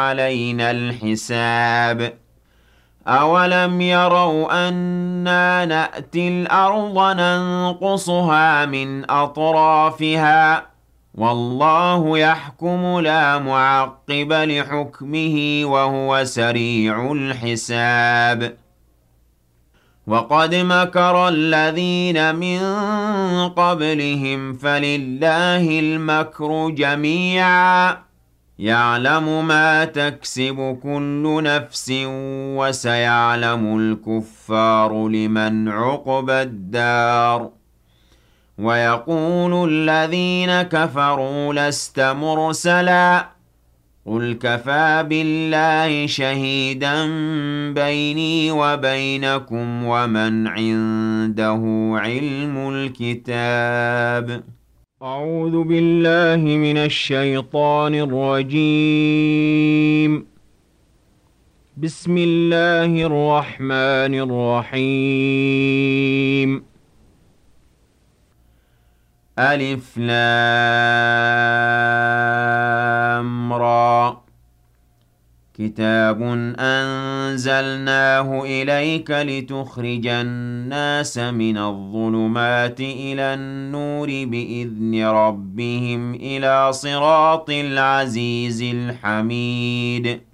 علينا الحساب أولم يروا أنا نأتي الأرض ننقصها من أطرافها والله يحكم لا معقب لحكمه وهو سريع الحساب وقد مكر الذين من قبلهم فلله المكر جميعا يعلم ما تكسب كل نفس وسيعلم الكفار لمن عقبى الدار ويقول الذين كفروا لست مرسلا قل كفى بالله شهيدا بيني وبينكم ومن عنده علم الكتاب أعوذ بالله من الشيطان الرجيم بسم الله الرحمن الرحيم ألف لام را كتاب أنزلناه إليك لتخرج الناس من الظلمات إلى النور بإذن ربهم إلى صراط العزيز الحميد